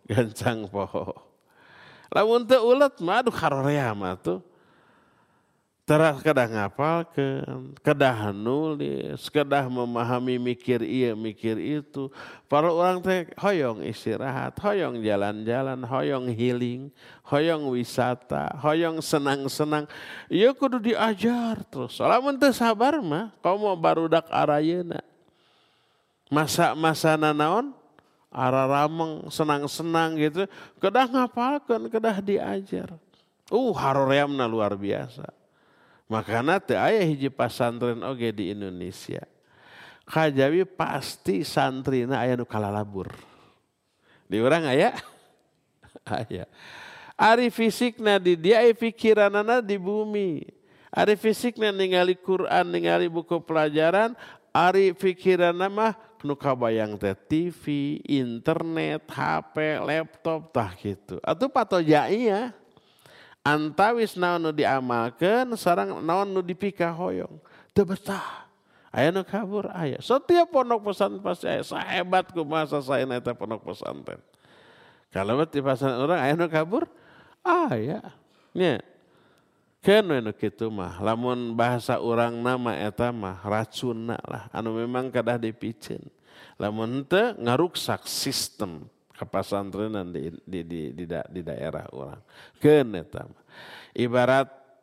gancang poho. Lamun teu ulet mah aduh karorea mah tuh. Teras kedah ngapalkeun, kedah nulis, kedah memahami mikir ieu mikir itu. Para orang teh hoyong istirahat, hoyong jalan-jalan, hoyong healing, hoyong wisata, hoyong senang-senang. Ieu kudu diajar terus. Lamun teu sabar mah komo barudak arayeuna. Masa-masana naon? Ararameng, senang-senang gitu. Kedah ngapalkeun, kedah diajar. Haroreamna luar biasa. Makana teu aya hiji pasantren oge di Indonesia. Kajawi pasti santrina aya nu kalalabur. Di urang aya? Aya. Ari fisikna di dia, ari pikiranana di bumi. Ari fisikna ningali Quran, ningali buku pelajaran, ari pikiranna mah nu kabayang teh TV, internet, HP, laptop tah gitu. Atuh patoja ieu. Antawis naon nu diamalkeun sareng naon nu dipika hoyong teu betah aya nu kabur aya setiap pondok pesantren pasti aya sahebat kumaha sasaeuna eta pondok pesantren kalau di pasantren urang aya nu kabur aya nya keun we nu kitu mah lamun bahasa urang nama eta mah racunna lah anu memang kadah dipicen lamun henteu ngaruksak sistem kapasantrenan di daerah orang. Keun eta mah. Ibarat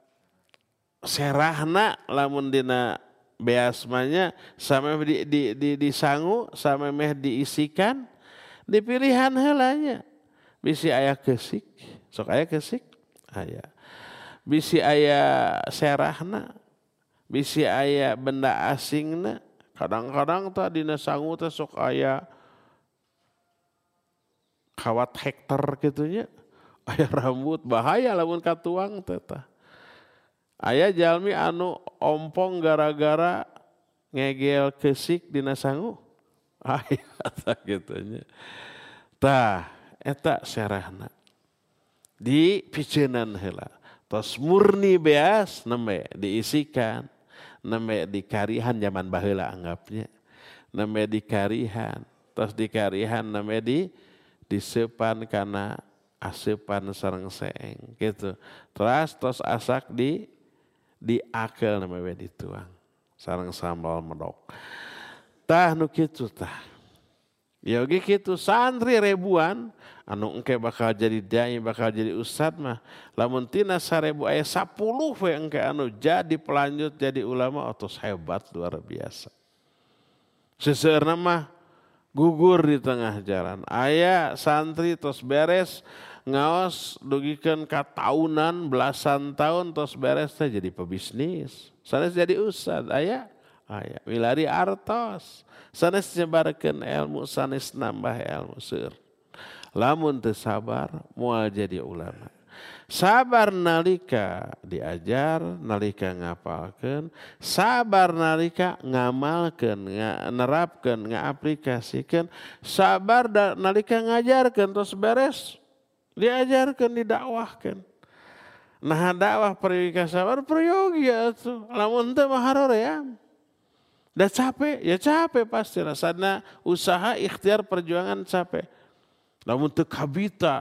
serahna lamun dina beasmanya sampai disangu sampai meh diisikan dipilihan heulanya. Bisi aya keusik, sok aya keusik? Aya. Bisi aya serahna, bisi aya benda asingna. Kadang-kadang tah dina sangu teh sok aya kawat hektar gitunya, aya rambut bahaya lamun katuang teta. Aya jalmi anu ompong gara-gara ngegel keusik dina sangu, aya gitunya. Tah, eta serahna dipiceunan heula. Tos murni beas nembe diisikan, nembe dikarihan zaman baheula anggapnya, nembe dikarihan, tos dikarihan nembe disepan karena asepan sareng seeng gitu. Terus asak diakel namanya dituang sareng sambal medok. Tah nu kitu tah. Ya oge kitu santri ribuan anu engke bakal jadi dai bakal jadi ustad mah lamun tina 1000 aya 10 we engke anu jadi pelanjut jadi ulama otos hebat luar biasa. Seseueurna mah gugur di tengah jalan. Aya santri tos beres ngaos dugikeun ka tahunan belasan tahun tos beres teh jadi pebisnis. Sanes jadi ustad aya milari artos. Sanes nyebarkeun ilmu, sanes nambah ilmu seueur. Lamun teu sabar moal jadi ulama. Sabar nalika diajar, nalika ngapalkeun, sabar nalika ngamalkeun, nerapkeun, ngaaplikasikeun, sabar nalika ngajarkeun terus beres, diajarkeun, didakwahkeun. Nah dakwah peryogi sabar, peryogi atuh. Lamun teu mah haroream. Da capek, ya capek pasti rasana usaha ikhtiar perjuangan capek. Lamun teu kabita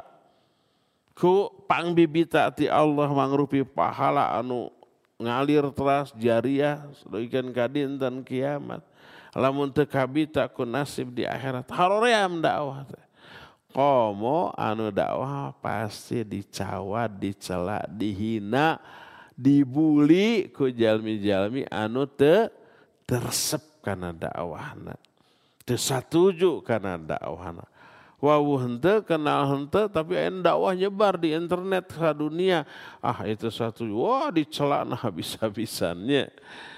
ku pangbibita ti Allah mangrupi pahala anu ngalir teras jariah deuikeun ka dinten kiamat. Lamun teu kabita ku nasib di akhirat haroream dakwah teh. Komo anu dakwah pasti dicawat, dicela, dihina, dibuli ku jalmi-jalmi anu teu tersep kana dakwahna. Teu satuju kana dakwahna. Wawuh henteu kenal henteu tapi aya dakwah nyebar di internet ka dunia. Itu satu dicela habis-habisannya.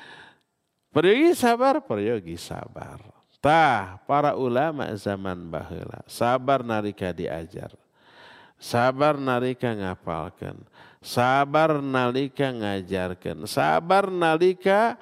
Peryogi sabar. Tah para ulama zaman baheula sabar nalika diajar. Sabar nalika ngapalkeun. Sabar nalika ngajarkeun. Sabar nalika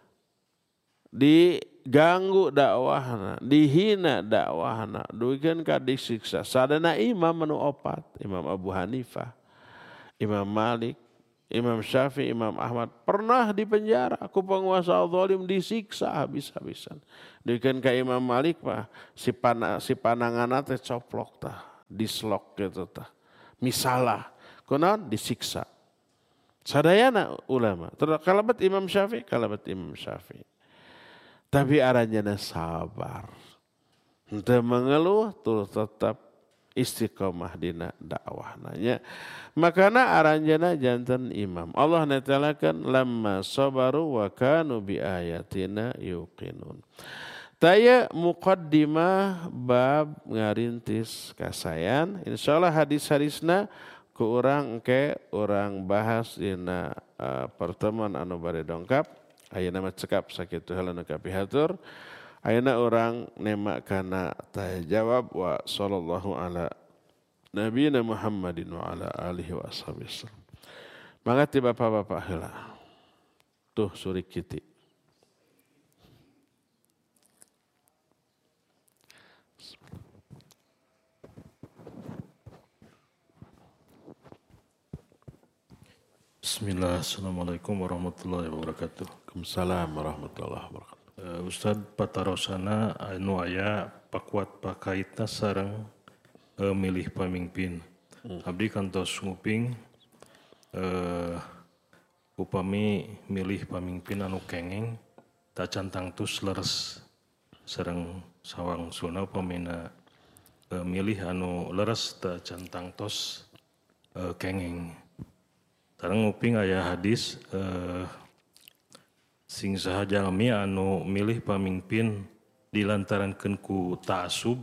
diganggu dakwahna, dihina dakwahna, duikeun ka disiksa. Sadana imam anu opat, Imam Abu Hanifah, Imam Malik, Imam Syafi'i, Imam Ahmad pernah dipenjara ku penguasa zalim, disiksa habis-habisan. Duikeun ka Imam Malik mah si pananganna teh coplok tah. dislok gitu tah. Misalah, kunaon disiksa. Sadayana ulama, kalabat Imam Syafi'i. Tapi aranjana sabar. Henteu mengeluh tuh tetap istiqomah dina dakwah nanya. Makana aranjana janten imam. Allah netelakan lamma sabaru wa kanu bi ayatina yuqinun. Taya muqaddimah bab ngarintis kasayan. Insyaallah hadis-hadisna ku urang engke urang bahas dina pertemuan anu bade dongkap. Ayeuna mah cekap sakitu heula kapihatur. Ayeuna urang nema kana tanya jawab wa sallallahu ala nabiyina Muhammadin wa ala alihi wa ashabihi. Mangati bapak-bapak heula. Tuh suri kiti. Bismillah, assalamualaikum warahmatullahi wabarakatuh. Waalaikumsalam warahmatullahi wabarakatuh. Ustad patarosana anu aya pakuat pakaitna sareng milih pamimpin. Abdi kantos nguping upami milih pamimpin anu kengeng tacantang tus leres sareng sawang suna upamina milih anu leres tacantang tos kengeng. Sareng nguping aya hadis sing saha jalmi anu milih pamimpin dilantarankeun ku ta'assub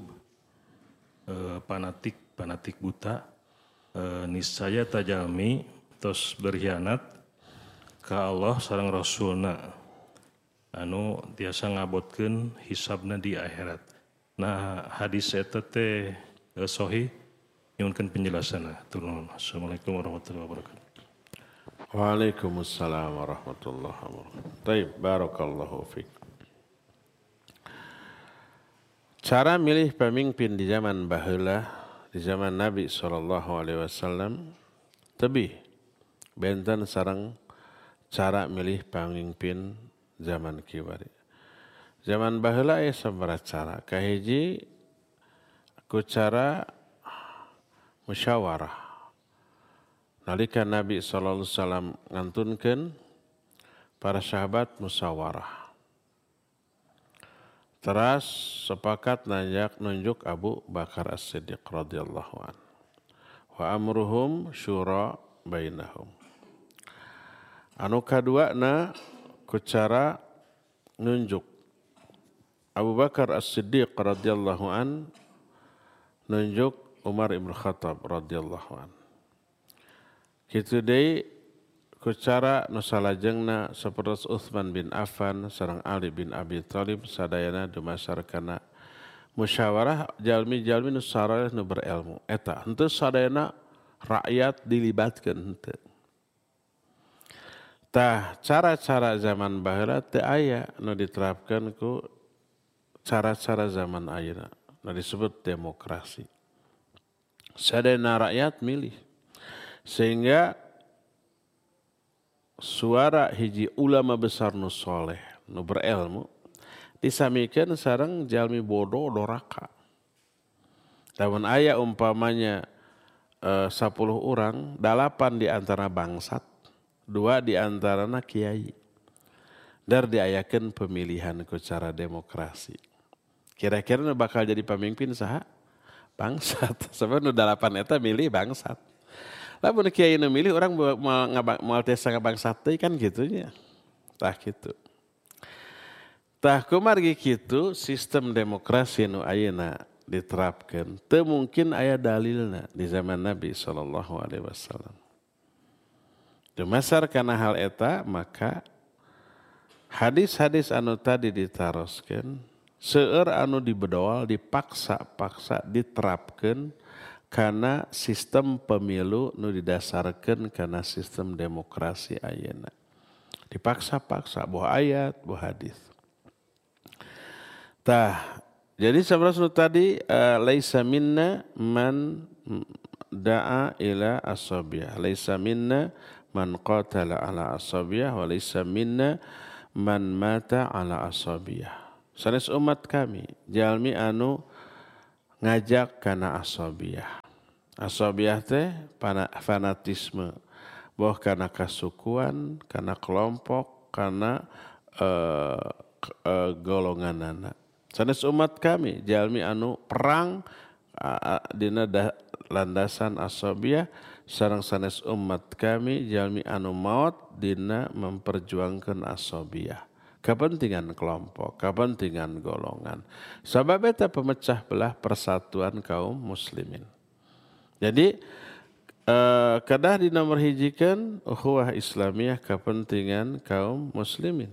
fanatik buta niscaya tajalmi tos berkhianat ka Allah sareng Rasulna anu tiasa ngabotkeun hisabna di akhirat. Nah hadis eta teh sahih nyuwunkeun penjelasanna. Assalamualaikum warahmatullahi wabarakatuh. Waalaikumsalam warahmatullahi wabarakatuh. Baik, barakallahu fiik. Cara milih pemimpin di zaman baheula, di zaman Nabi SAW, tebih benten sareng cara milih pemimpin zaman kiwari. Zaman baheula aya sabaraha cara. Kahiji ku cara musyawarah. Nalika Nabi SAW ngantunkeun para sahabat musyawarah. Teras sepakat nunjuk Abu Bakar As-Siddiq radhiyallahu an. Wa amruhum syura bainahum. Anu kaduana ku cara nunjuk Abu Bakar As-Siddiq radhiyallahu an nunjuk Umar ibn Khattab radhiyallahu an. Kitu deui ku cara nu salajengna sapertos Utsman bin Affan sareng Ali bin Abi Thalib sadayana dumasarkana musyawarah jalmi-jalmi nu sareng nu berilmu eta henteu sadayana rakyat dilibatkeun henteu. Tah cara-cara zaman baheula teu aya nu diterapkeun ku cara-cara zaman ayeuna nu disebut demokrasi. Sadayana rakyat milih. Sehingga suara hiji ulama besar nu soleh, nu berilmu, disamikeun sareng jalmi bodoh doraka. Lamun aya umpamanya 10 orang, 8 di antara bangsat, 2 di antarana kiai. Dar diayakeun pemilihan ku cara demokrasi. Kira-kira nu bakal jadi pemimpin saha? Bangsat. Sebab nu 8 eta milih bangsat. Lamun kiai nu milih orang moal desa ngabangsat teh kan gitunya. Tah kitu. Tah kumargi kitu sistem demokrasi nu ayeuna diterapkeun teu mungkin aya dalilna di zaman Nabi sallallahu alaihi wasallam. Dumasar kana hal eta maka hadis-hadis anu tadi ditaroskeun seueur anu dibedoal dipaksa-paksa diterapkeun karena sistem pemilu nu didasarkan karena sistem demokrasi ayeuna. Dipaksa-paksa buah ayat, buah hadis. Tah, jadi sebenarnya tadi laisa minna man da'a ila asabiyah. Laisa minna man qatala ala asabiyah wa laisa minna man mata ala asabiyah. Sanes umat kami jalmi anu ngajak kana asobiyah. Asobiyah teh fanatisme, boh kana kasukuan, kana kelompok, kana golonganana. Sanes umat kami jalmi anu perang dina landasan asobiyah, sareng sanes umat kami jalmi anu maot dina memperjuangkan asobiyah. Kepentingan kelompok, kepentingan golongan. Sebab eta pemecah belah persatuan kaum muslimin. Jadi kedah dinomor hijikan ukhuwah Islamiyah kepentingan kaum muslimin.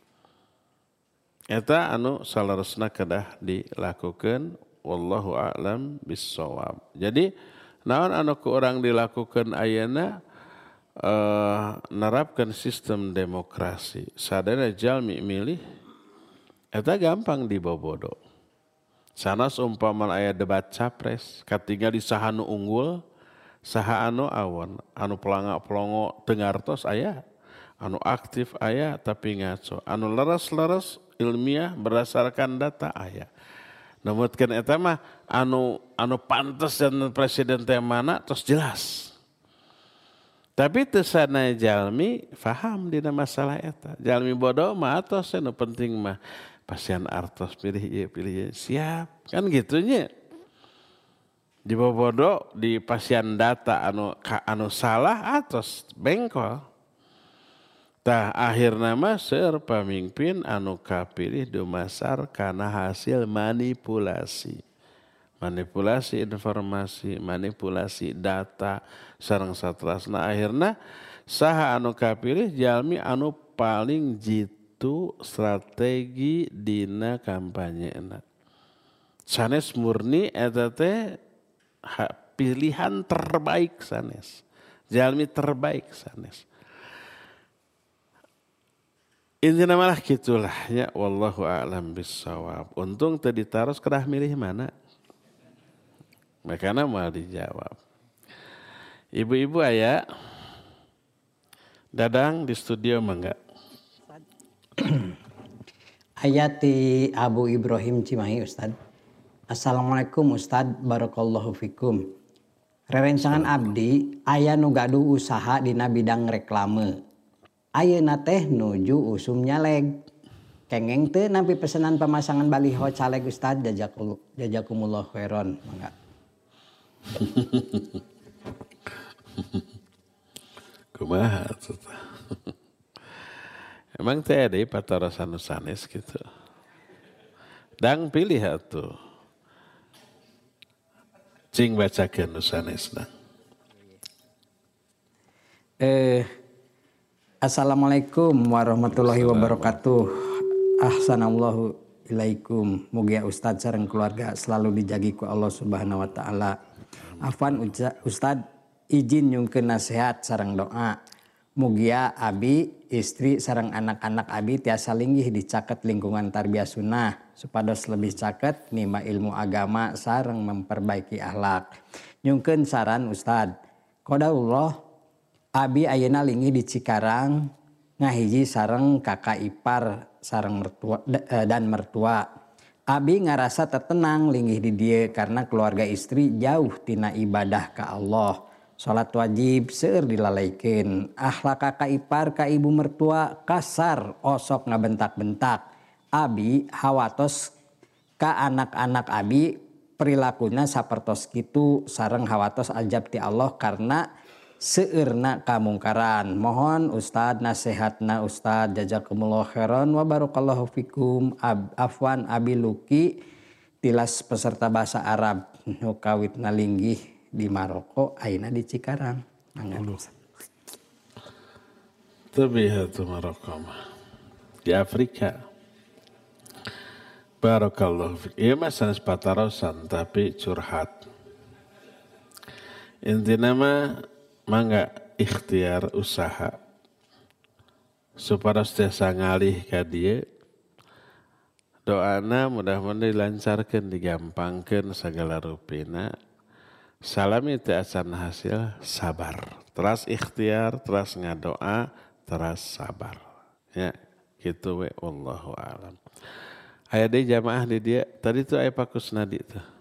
Eta anu salaresna kedah dilakukan, wallahu a'lam bissawab. Jadi naon anu ku urang dilakukan ayeuna nerapkan sistem demokrasi. Sadana jalmi milih eta gampang dibobodo. Sanas umpaman aya debat capres, katingali saha nu unggul, saha anu awon, anu pelongo teu ngartos aya, anu aktif aya tapi ngaco, anu leres-leres ilmiah berdasarkan data aya. Namutkeun eta mah anu pantes dan presiden teh mana tos jelas. Tapi teu sana jalmi faham dina masalah eta. Jalmi bodoh mah atos anu penting mah pasien artos pilih ieu siap. Kan gitu nya. Di bodoh di pasien data anu salah atos bengkol. Tah akhirna mah seueur pamimpin anu kapilih dumasar kana hasil manipulasi. Manipulasi informasi, manipulasi data, sareng saterasna akhirna saha anu kapilih jalmi anu paling jitu strategi dina kampanyeuna. Sanes murni eta teh pilihan terbaik sanes. Jalmi terbaik sanes. Intina malah gitulah ya, wallahu a'lam bissawab. Untung teu ditaros kedah milih mana. Makanya mau dijawab. Ibu-ibu aya Dadang di studio mangga. Ayati Abu Ibrahim Cimahi Ustad. Assalamualaikum Ustad, barakallahu fikum. Rerencangan abdi aya nu gaduh usaha dina bidang reklame. Ayeuna teh nuju usum nyaleg. Kengeng teu nampi pesanan pemasangan baliho caleg Ustad, jazakumullah khairon. Mangga. Kumaha tuh. Emang teh ada patarasan sanes gitu. Dang pilih atuh. Cing bacakeun sanes dang. Assalamualaikum warahmatullahi wabarakatuh. Ahsanallahu ilaikum. Mugia Ustadz sareng keluarga selalu dijagi ku Allah Subhanahu wa taala. Afwan Ustadz izin nyungkeun nasihat sareng doa. Mugia abi, istri sareng anak-anak abi tiasa linggih dicaket lingkungan tarbiyah sunnah supados lebih caket nima ilmu agama sareng memperbaiki akhlak. Nyungkeun saran Ustadz. Qadarullah abi ayeuna linggih di Cikarang ngahiji sareng kakak ipar sareng mertua dan mertua. Abi ngarasa tertenang linggih di dieu karena keluarga istri jauh tina ibadah ka Allah. Salat wajib seueur dilalaikeun. Akhlak kakak ipar ka ibu mertua kasar, osok ngabentak-bentak. Abi hawatos ka anak-anak abi perilakuna sapertos kitu sareng hawatos ajab ti Allah karena seueurna kamungkaran. Mohon Ustad nasihatna Ustad, jazakumullah khairan wa barakallahu fikum. Afwan abi Luki tilas peserta bahasa Arab nu kawitna linggih di Maroko ayeuna di Cikarang. Tabihatu Maroko di Afrika. Barakallahu fikum. Ieu mah sanes patarosan tapi curhat. Intina mah mangga ikhtiar usaha supaya tiasa ngalih ka dieu. Doana mudah-mudahan dilancarkeun, digampangkeun segala rupina. Salami teu acan hasil, sabar. Teras ikhtiar, teras ngadoa, teras sabar. Ya, kitu we wallahu a'lam. Aya deui jamaah di dia. Tadi tuh aya Pak Kusnadi tuh.